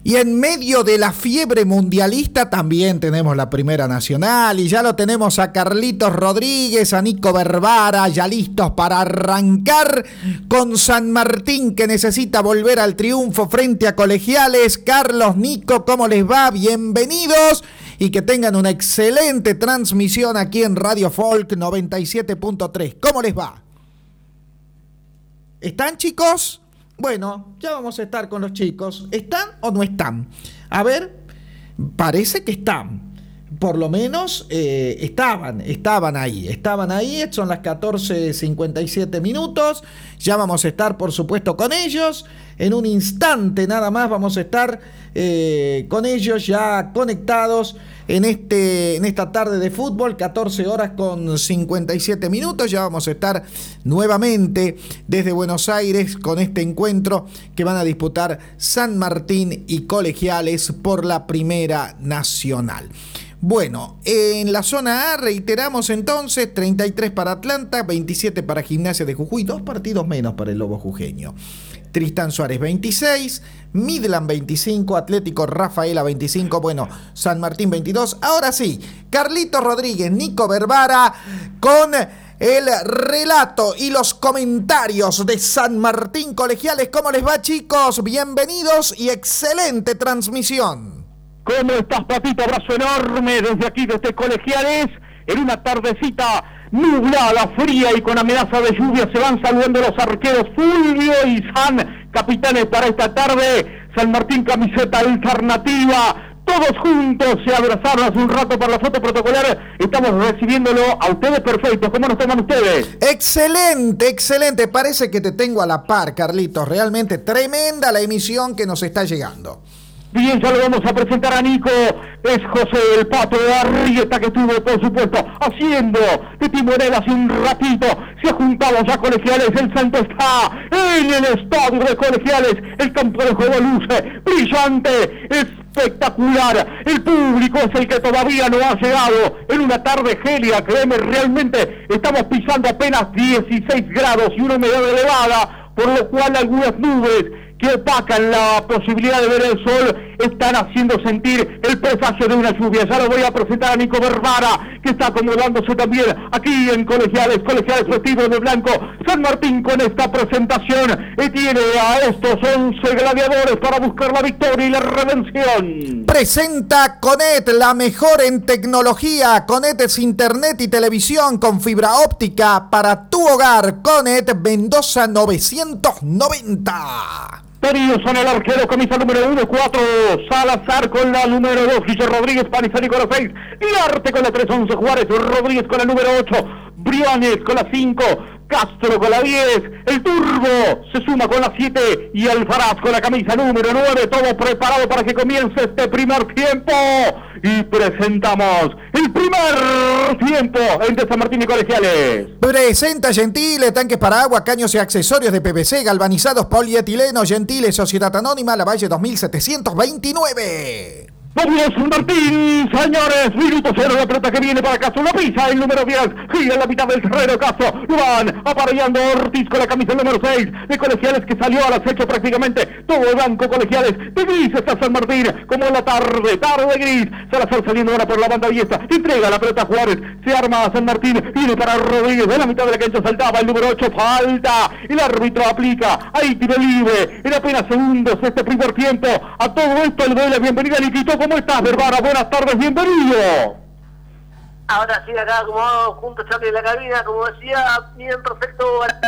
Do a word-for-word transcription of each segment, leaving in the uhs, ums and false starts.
Y en medio de la fiebre mundialista también tenemos la Primera Nacional y ya lo tenemos a Carlitos Rodríguez, a Nico Berbara, ya listos para arrancar con San Martín que necesita volver al triunfo frente a Colegiales. Carlos, Nico, ¿cómo les va? Bienvenidos y que tengan una excelente transmisión aquí en Radio Folk noventa y siete punto tres. ¿Cómo les va? ¿Están, chicos? Bueno, ya vamos a estar con los chicos. ¿Están o no están? A ver, parece que están. Por lo menos eh, estaban, estaban ahí, estaban ahí. Son las catorce cincuenta y siete minutos. Ya vamos a estar, por supuesto, con ellos. En un instante nada más vamos a estar eh, con ellos ya conectados en, este, en esta tarde de fútbol. catorce horas con cincuenta y siete minutos. Ya vamos a estar nuevamente desde Buenos Aires con este encuentro que van a disputar San Martín y Colegiales por la Primera Nacional. Bueno, en la zona A reiteramos entonces, treinta y tres para Atlanta, veintisiete para Gimnasia de Jujuy, dos partidos menos para el Lobo Jujeño. Tristán Suárez veintiséis, Midland veinticinco, Atlético Rafaela veinticinco, bueno, San Martín veintidós. Ahora sí, Carlitos Rodríguez, Nico Berbara con el relato y los comentarios de San Martín Colegiales. ¿Cómo les va, chicos? Bienvenidos y excelente transmisión. ¿Cómo estás, Patito? Abrazo enorme desde aquí, desde Colegiales. En una tardecita nublada, fría y con amenaza de lluvia se van saludando los arqueros Fulvio y San, capitanes para esta tarde. San Martín, camiseta alternativa. Todos juntos se abrazaron hace un rato para la foto protocolar. Estamos recibiéndolo a ustedes perfectos. ¿Cómo nos toman ustedes? Excelente, excelente. Parece que te tengo a la par, Carlitos. Realmente tremenda la emisión que nos está llegando. Bien, ya lo vamos a presentar a Nico. Es José el Pato de Arrieta, que estuvo, por supuesto, haciendo de timonel hace un ratito. Se ha juntado ya Colegiales. El Santo está en el estadio de Colegiales. El campo de juego luce brillante, espectacular. El público es el que todavía no ha llegado. En una tarde gelia, créeme, realmente estamos pisando apenas dieciséis grados y una humedad elevada, por lo cual algunas nubes que opacan la posibilidad de ver el sol están haciendo sentir el presagio de una lluvia. Ya lo voy a presentar a Nico Berbara, que está acomodándose también aquí en Colegiales, Colegiales vestidos de blanco. San Martín con esta presentación y tiene a estos once gladiadores para buscar la victoria y la redención. Presenta Conet, la mejor en tecnología. Conet es internet y televisión con fibra óptica para tu hogar. Conet Mendoza novecientos noventa. Teríos son el arquero, camisa número uno, cuatro, Salazar con la número dos, Guillermo Rodríguez, Panizani con la seis, Liarte con la tres, once, Juárez, Rodríguez con la número ocho, Briones con la cinco, Castro con la diez, el Turbo se suma con la siete y Alfaraz con la camisa número nueve, todo preparado para que comience este primer tiempo. Y presentamos el primer tiempo entre San Martín y Colegiales. Presenta Gentile, tanques para agua, caños y accesorios de P V C, galvanizados, polietileno. Gentile, Sociedad Anónima, Lavalle dos mil setecientos veintinueve. Vamos San Martín, señores, minuto cero, la pelota que viene para Castro, la pisa, el número diez, gira en la mitad del terreno, Castro, lo van apareando Ortiz con la camisa número seis, de Colegiales que salió al acecho prácticamente, todo el banco Colegiales, de gris está San Martín, como en la tarde, tarde gris, Salazar saliendo ahora por la banda diestra, entrega la pelota a Juárez, se arma a San Martín, viene para Rodríguez, de la mitad de la cancha saltaba el número ocho, falta, el árbitro aplica, ahí tiro libre, en apenas segundos este primer tiempo, a todo esto le doy la bienvenida a Nikito. ¿Cómo estás, Berbara? Buenas tardes, bienvenido. Ahora sí, acá como juntos Charlie en la cabina, como decía, bien perfecto,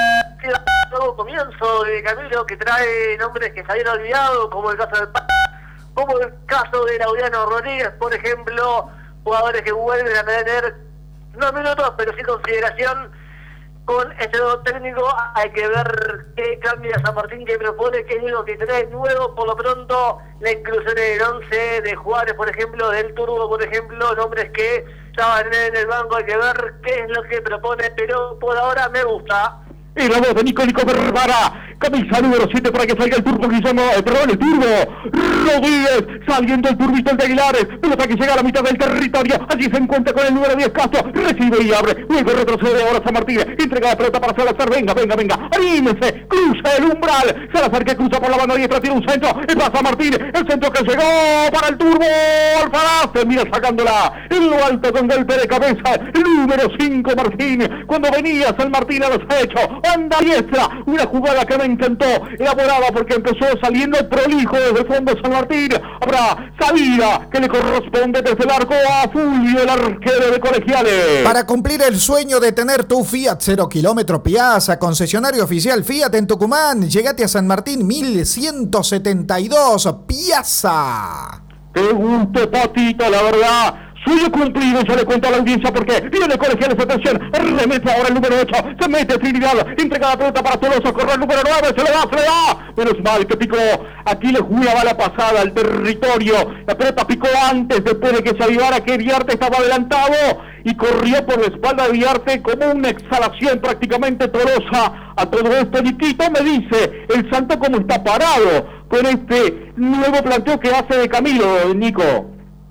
nuevo comienzo de Camilo, que trae nombres que se habían olvidado, como el caso del P A, como el caso de Laureano Rodríguez, por ejemplo, jugadores que vuelven a tener no minutos, pero sí consideración. Con este nuevo técnico hay que ver qué cambia San Martín, que propone, qué es lo que trae nuevo. Por lo pronto, la inclusión en el once de Juárez, por ejemplo, del Turbo, por ejemplo, nombres que estaban en el banco, hay que ver qué es lo que propone, pero por ahora me gusta. Y la voz de Nico Nico Berbara, camisa número siete para que salga el turbo Guillermo, eh, perdón, el turbo Rodríguez, saliendo el turbito el de Aguilares, pelota que llega a la mitad del territorio, allí se encuentra con el número diez Castro, recibe y abre, luego retrocede ahora San Martín, entrega la pelota para Salazar, venga, venga, venga, anímese, cruza el umbral, Salazar que cruza por la banda diestra, tiene un centro, es para San Martín, el centro que llegó para el turbo, Alfaraz, termina sacándola en lo alto con golpe de cabeza, el número cinco Martín, cuando venía San Martín a los hechos, banda diestra, una jugada que me encantó, elaborada porque empezó saliendo prolijo desde el fondo San Martín, habrá salida que le corresponde desde el arco a Fulvio, el arquero de Colegiales. Para cumplir el sueño de tener tu Fiat cero kilómetro Piazza, concesionario oficial Fiat en Tucumán, llegate a San Martín mil ciento setenta y dos, Piazza. Qué gusto, Patito, la verdad. Suyo cumplido, yo le cuento a la audiencia porque viene Colegiales, atención, remete ahora el número ocho, se mete Trinidad, entrega la pelota para Tolosa, corre el número nueve, se le da, se le da, menos mal que picó, aquí le jugó la bala pasada al territorio, la pelota picó antes, después de que se avivara que Viarte estaba adelantado, y corrió por la espalda de Viarte como una exhalación prácticamente Tolosa. A todo esto, Niquito me dice, el Santo cómo está parado con este nuevo planteo que hace de Camilo, Nico.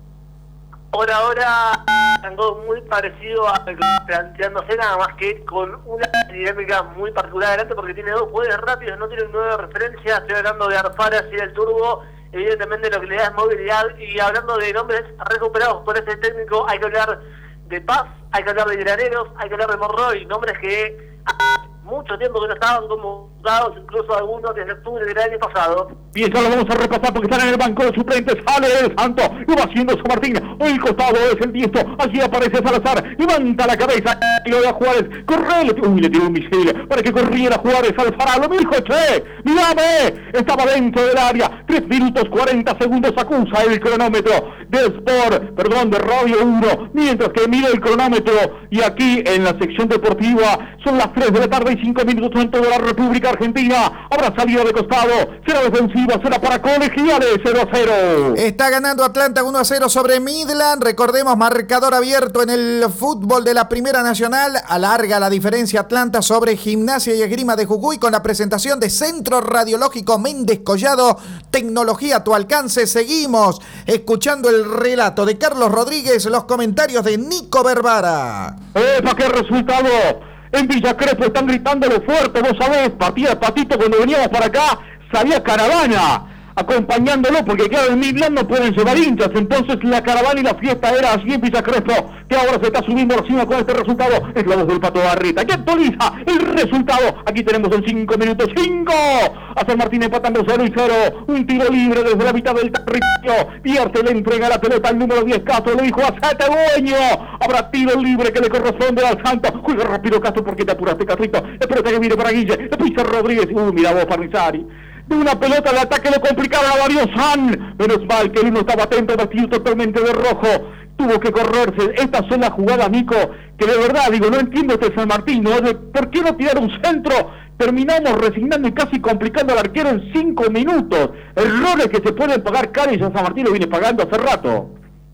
Por ahora, algo muy parecido a planteándose, nada más que con una dinámica muy particular adelante, porque tiene dos jugadores rápidos, no tiene nueva referencia. Estoy hablando de Arfaras y del Turbo, evidentemente lo que le da es movilidad. Y hablando de nombres recuperados por este técnico, hay que hablar de Paz, hay que hablar de Graneros, hay que hablar de Monroy, nombres que hace mucho tiempo que no estaban convocados, incluso algunos desde octubre del año pasado. Bien, ya lo vamos a repasar porque están en el banco de suplentes. Sale el Santo, lo va haciendo San Martín, hoy el costado es el diestro, allí aparece Salazar, levanta la cabeza y lo da Juárez, corre, le, uy, le tiró un misil para que corriera Juárez al Faralo, me dijo, che, mirame, estaba dentro del área, tres minutos cuarenta segundos, acusa el cronómetro de Sport, perdón, de Radio uno, mientras que mira el cronómetro, y aquí en la sección deportiva son las tres de la tarde y cinco minutos en toda la República Argentina, habrá salida de costado, será defensiva, será para Colegiales, cero a cero. Está ganando Atlanta uno a cero sobre Midland, recordemos, marcador abierto en el fútbol de la Primera Nacional, alarga la diferencia Atlanta sobre Gimnasia y Esgrima de Jujuy con la presentación de Centro Radiológico Méndez Collado, tecnología a tu alcance. Seguimos escuchando el relato de Carlos Rodríguez, los comentarios de Nico Berbara. ¡Epa, qué resultado! En Villa Crespo están gritándolo fuerte, vos sabés, partida Patito, cuando veníamos para acá, salía caravana acompañándolo, porque claro, en Midland no pueden llevar hinchas, entonces la caravana y la fiesta era así en Villa Crespo, que ahora se está subiendo a la cima con este resultado, es la voz del Pato Barrita, que actualiza el resultado, aquí tenemos en cinco minutos, cinco, a San Martín empatando cero y cero, un tiro libre desde la mitad del territorio, Vierte le entrega la pelota al número diez, Castro le dijo, hacete dueño, habrá tiro libre que le corresponde al Santo, juega rápido Castro, porque te apuraste, Castrito, la pelota que viene para Guille, le pisa Rodríguez, uy, mira vos, Parrizari, de una pelota de ataque le complicaron a Darío San, menos mal que él no estaba atento, vestido totalmente de rojo, tuvo que correrse. Estas son las jugadas, Nico, que de verdad, digo, no entiendo este San Martín, ¿no? De, ¿por qué no tirar un centro? Terminamos resignando y casi complicando al arquero en cinco minutos, errores que se pueden pagar caro y San Martín lo viene pagando hace rato.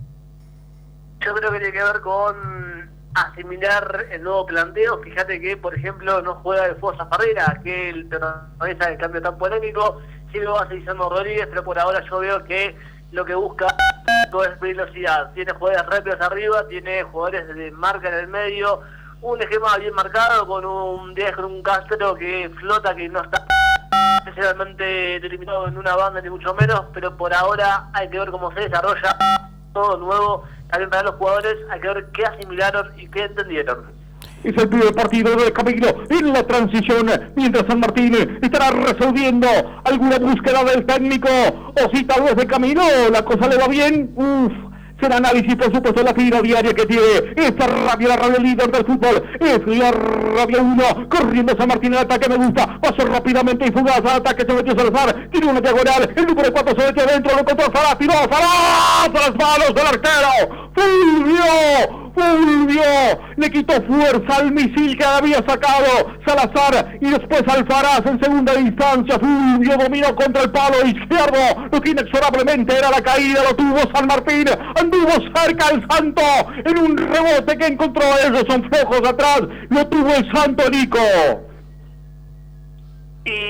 Yo creo que tiene que ver con asimilar el nuevo planteo. Fíjate que, por ejemplo, no juega de Fosa Ferreira, que el protagonista del cambio tan polémico, sí lo va a seguir siendo Rodríguez, pero por ahora yo veo que lo que busca es velocidad. Tiene jugadores rápidos arriba, tiene jugadores de marca en el medio, un esquema bien marcado con un diez, con un Castro que flota, que no está especialmente delimitado en una banda ni mucho menos, pero por ahora hay que ver cómo se desarrolla todo nuevo. También para los jugadores hay que ver qué asimilaron y qué entendieron. Es el primer partido de Camilo en la transición, mientras San Martín estará resolviendo alguna búsqueda del técnico, o si tal vez de Camilo la cosa le va bien, uff, será análisis por supuesto la tira diaria que tiene esta radio, la radio líder del fútbol, es la radio uno, corriendo San Martín el ataque, me gusta, pasó rápidamente y fugaz al ataque, se metió Salazar, tiene una diagonal, el número cuatro se metió adentro, lo encontró Fará, tiró Fará, a las manos del arquero, Fulvio, Fulvio, le quitó fuerza al misil que había sacado Salazar, y después Alfaraz en segunda distancia, Fulvio dominó contra el palo izquierdo, lo que inexorablemente era la caída, lo tuvo San Martín, anduvo cerca el Santo, en un rebote que encontró a ellos, son flojos atrás, lo tuvo el Santo, Nico. Y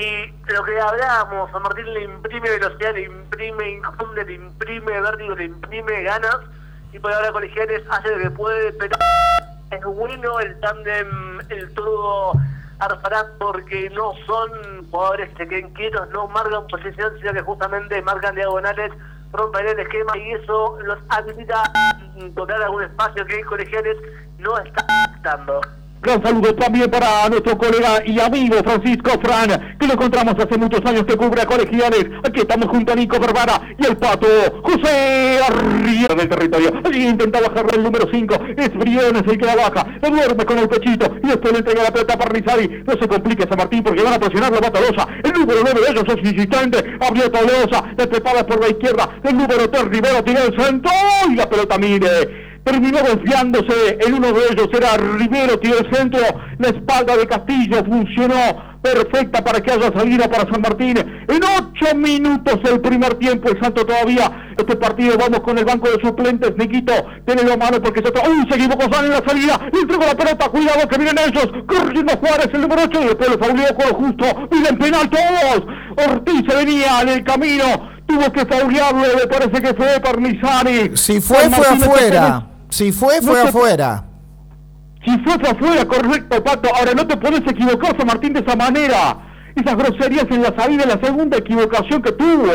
lo que hablábamos, San Martín le imprime velocidad, le imprime inconde, le imprime vértigo, le imprime ganas, y por ahora Colegiales hace lo que puede, pero es bueno el tándem, el todo Arfarat, porque no son jugadores que se queden quietos, no marcan posición, sino que justamente marcan diagonales, rompen el esquema, y eso los habilita a encontrar algún espacio que Colegiales no está dando. Gran saludo también para nuestro colega y amigo Francisco Fran, que lo encontramos hace muchos años que cubre a Colegiales. Aquí estamos junto a Nico Barbara y el Pato José Arrieta del territorio. Allí intenta bajarle el número cinco, es Briones el que la baja, lo duerme con el pechito y después le entrega la pelota para Rizari. No se complique San Martín porque van a presionar, la va Tolosa. El número nueve de ellos es insistente, abrió Tolosa, le prepara por la izquierda, el número tres Rivero tiene el centro y la pelota mire. Terminó confiándose en uno de ellos, era Rivero, tiró el centro, la espalda de Castillo funcionó perfecta para que haya salida para San Martín. En ocho minutos el primer tiempo, el Santo todavía, este partido, vamos con el banco de suplentes, Niquito, tenelo a mano porque se... ¡Uy! Se equivocó San en la salida, le entregó la pelota, cuidado que vienen ellos, corriendo Juárez, el número ocho, y después lo fauleó con lo justo, miren penal todos, Ortiz se venía en el camino, tuvo que faulearlo, me parece que fue Parmizani. Si fue, fue afuera. Si fue, fue no te... afuera. Si fue, fue afuera, correcto, Pato. Ahora no te podés equivocar, San Martín, de esa manera. Esas groserías en la salida, la segunda equivocación que tuvo.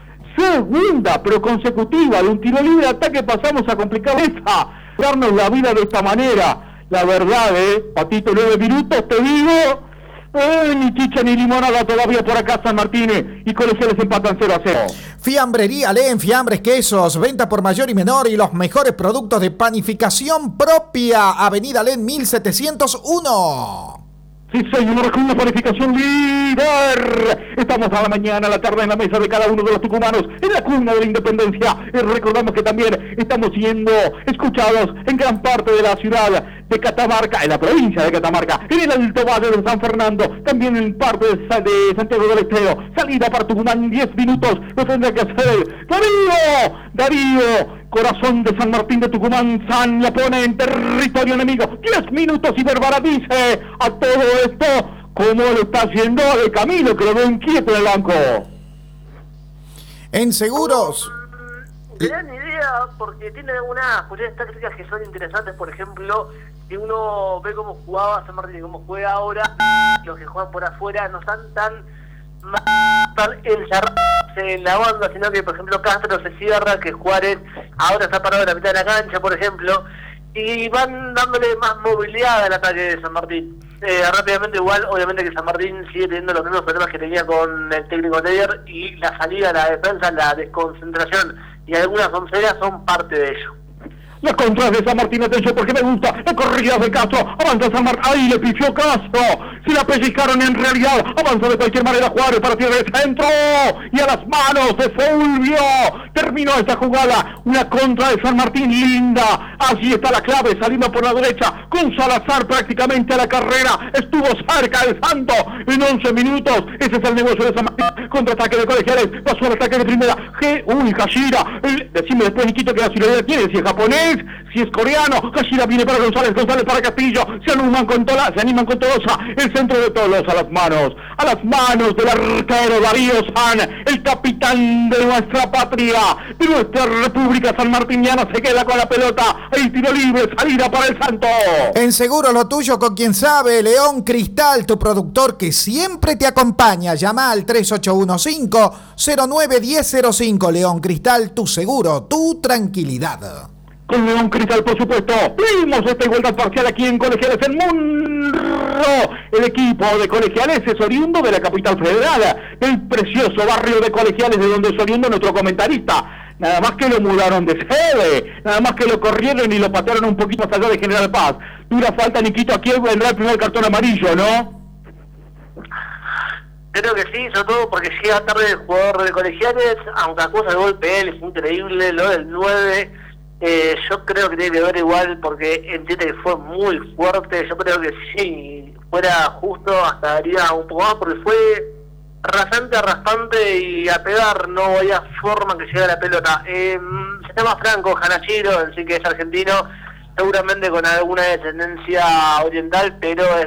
Segunda, pero consecutiva, de un tiro libre de ataque pasamos a complicar esa. Darnos la vida de esta manera. La verdad, eh, Patito, nueve minutos, te digo... Eh, ni chicha ni limonada todavía por acá San Martín, y Colegiales empatan cero a cero. Fiambrería Leen, fiambres, quesos, venta por mayor y menor y los mejores productos de panificación propia. Avenida Leen mil setecientos uno. Sí, señor, con una panificación líder. Estamos a la mañana, a la tarde en la mesa de cada uno de los tucumanos, en la cuna de la independencia. Y recordamos que también estamos siendo escuchados en gran parte de la ciudad de Catamarca, en la provincia de Catamarca, en el Alto Valle de San Fernando, también en parte de, de Santiago del Estero. Salida para Tucumán, diez minutos, lo tendrá que hacer Darío, Darío, corazón de San Martín de Tucumán. San la pone en territorio enemigo, diez minutos y Bárbara dice a todo esto, ¿cómo lo está haciendo de Camilo, que lo veo inquieto en el banco? En seguros... Me dan idea porque tiene algunas cuestiones tácticas que son interesantes. Por ejemplo, si uno ve cómo jugaba San Martín y cómo juega ahora, los que juegan por afuera no están tan mal encerrados en la banda, sino que, por ejemplo, Castro se cierra, que Juárez ahora está parado en la mitad de la cancha, por ejemplo, y van dándole más movilidad al ataque de San Martín. Eh, rápidamente, igual, obviamente que San Martín sigue teniendo los mismos problemas que tenía con el técnico Teller, y la salida, la defensa, la desconcentración y algunas onceras son parte de ello. La contra de San Martín, atención porque me gusta, la corrida de Castro, avanza San Martín, ahí le pifió Castro, se la pellizcaron en realidad, avanza de cualquier manera Juárez para tirar el centro, y a las manos de Fulvio, terminó esta jugada, una contra de San Martín linda, allí está la clave, saliendo por la derecha, con Salazar prácticamente a la carrera, estuvo cerca el Santo, en once minutos, ese es el negocio de San Martín, contraataque de Colegiales, pasó al ataque de primera, G, uy, Hashira, el, decime después Niquito que la nacionalidad tiene, si es japonés, si es coreano, Hashira viene para González, González para Castillo, se animan con Tola, se animan con Tolosa, el centro de Tolosa a las manos, a las manos del arquero Darío San, el capitán de nuestra patria, de nuestra república sanmartiniana, se queda con la pelota, el tiro libre, salida para el Santo. En seguro lo tuyo con quien sabe, León Cristal, tu productor que siempre te acompaña, llama al tres ocho uno cinco cero nueve uno cero cero cinco, León Cristal, tu seguro, tu tranquilidad. Con León Cristal, por supuesto, vimos esta igualdad parcial aquí en Colegiales en Munro. El equipo de Colegiales es oriundo de la capital federal, del precioso barrio de Colegiales, de donde es oriundo nuestro comentarista. Nada más que lo mudaron de sede, nada más que lo corrieron y lo patearon un poquito hasta allá de General Paz. Dura falta, Niquito, aquí vendrá el primer cartón amarillo, ¿no? Creo que sí, sobre todo porque llega tarde el jugador de Colegiales, aunque acusa el golpe él, es increíble, lo del nueve... Eh, yo creo que tiene que ver igual porque entiende que fue muy fuerte. Yo creo que si fuera justo hasta daría un poco más porque fue rasante, raspante y a pegar no había forma que llegara la pelota. Eh, se llama Franco Hanashiro, así que es argentino, seguramente con alguna descendencia oriental, pero es